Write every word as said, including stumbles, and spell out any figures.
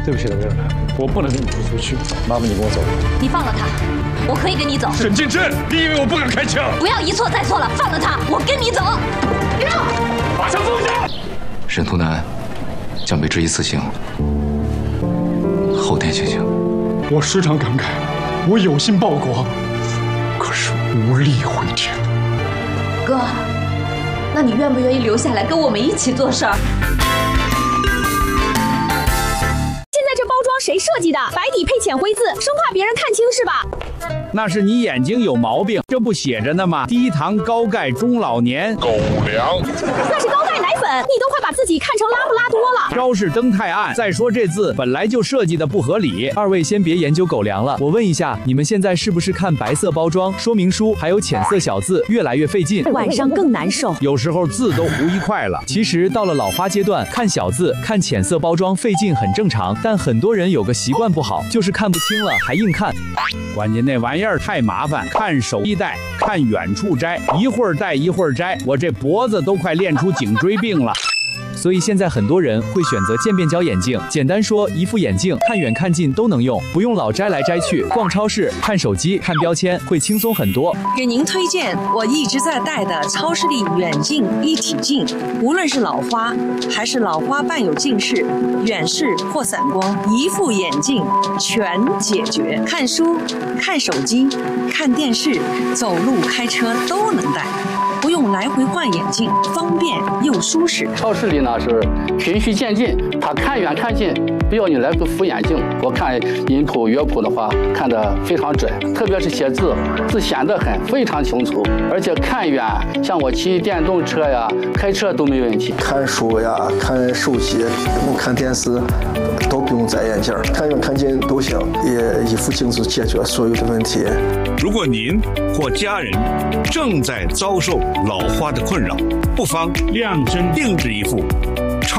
对不起了，魏文，我不能跟你出去，麻烦你跟我走。 你放了他，我可以跟你走。 沈敬之，你以为我不敢开枪？ 不要一错再错了，放了他，我跟你走。 把枪放下。 沈图南将被执以死刑，后天行刑。 我时常感慨，我有心报国，可是无力回天。 哥，那你愿不愿意留下来跟我们一起做事儿？ 谁设计的？白底配浅灰字，生怕别人看清是吧？ 那是你眼睛有毛病，这不写着呢吗？低糖高钙中老年狗粮， 那是高钙奶粉，你都快把自己看成拉布拉多了。 招式灯太暗，再说这字本来就设计的不合理。二位先别研究狗粮了，我问一下，你们现在是不是看白色包装说明书还有浅色小字越来越费劲， 晚上更难受， 有时候字都糊一块了。其实到了老花阶段，看小字看浅色包装费劲很正常，但很多人有个习惯不好，就是看不清了还硬看。关键那玩意儿太麻烦，看手一戴，看远处摘，一会儿戴一会儿摘，我这脖子都快练出颈椎病了。所以现在很多人会选择渐变焦眼镜，简单说，一副眼镜看远看近都能用，不用老摘来摘去。逛超市、看手机、看标签会轻松很多。 给您推荐我一直在戴的超视力远近一体镜，无论是老花还是老花伴有近视、远视或散光，一副眼镜全解决。看书、看手机、看电视、走路、开车都能戴。不用来回换眼镜，方便又舒适。 超视力呢是循序渐进，它看远看近不要你来回扶眼镜。我看音谱乐谱的话，看得非常准，特别是写字，字显得很非常清楚，而且看远，像我骑电动车呀、开车都没问题。 看书呀、看手机、看电视都不用摘眼镜，看远看近都行，也一副镜子解决所有的问题。 如果您或家人正在遭受老花的困扰，不妨量身定制一副